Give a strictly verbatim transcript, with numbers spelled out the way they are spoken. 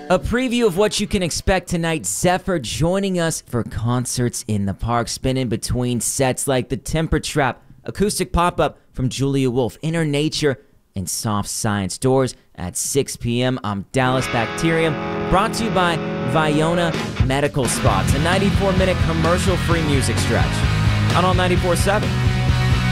A preview of what you can expect tonight. Zephyr joining us for concerts in the park, spinning between sets like the Temper Trap, acoustic pop-up from Julia Wolf, Inner Nature, and Soft Science. Doors at six p m I'm Dallas Bacterium, brought to you by Viona Medical Spa. It's a ninety-four minute commercial-free music stretch on All ninety-four point seven.